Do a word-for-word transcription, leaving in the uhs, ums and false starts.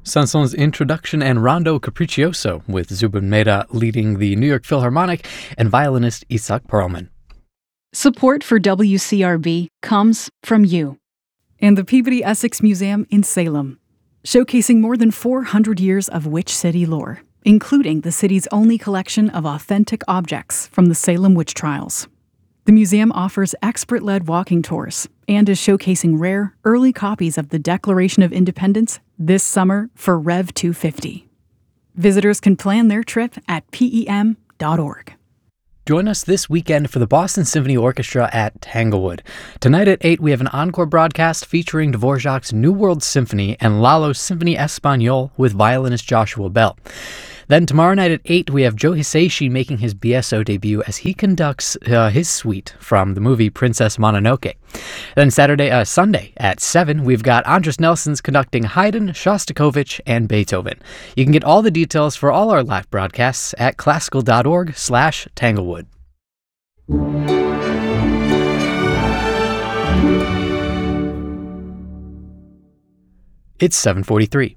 Saint-Saëns Introduction and Rondo Capriccioso, with Zubin Mehta leading the New York Philharmonic and violinist Itzhak Perlman. Support for W C R B comes from you and the Peabody Essex Museum in Salem, showcasing more than four hundred years of Witch City lore, including the city's only collection of authentic objects from the Salem witch trials. The museum offers expert-led walking tours and is showcasing rare, early copies of the Declaration of Independence this summer for Rev two fifty. Visitors can plan their trip at P E M dot org. Join us this weekend for the Boston Symphony Orchestra at Tanglewood. Tonight at eight, we have an encore broadcast featuring Dvorak's New World Symphony and Lalo's Symphony Espagnole with violinist Joshua Bell. Then tomorrow night at eight, we have Joe Hisaishi making his B S O debut as he conducts uh, his suite from the movie Princess Mononoke. Then Saturday, uh, Sunday at seven, we've got Andres Nelsons conducting Haydn, Shostakovich, and Beethoven. You can get all the details for all our live broadcasts at classical.org slash Tanglewood. It's seven forty-three.